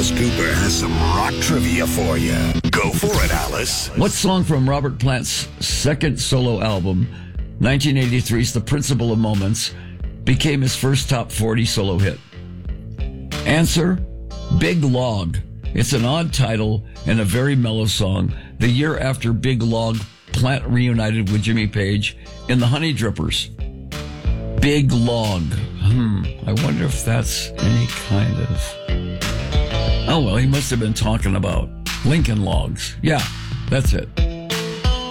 Alice Cooper has some rock trivia for you. Go for it, Alice. What song from Robert Plant's second solo album, 1983's The Principle of Moments, became his first top 40 solo hit? Answer, Big Log. It's an odd title and a very mellow song. The year after Big Log, Plant reunited with Jimmy Page in the Honey Drippers. Big Log. I wonder if that's any kind of... Oh, well, he must have been talking about Lincoln Logs. Yeah, that's it.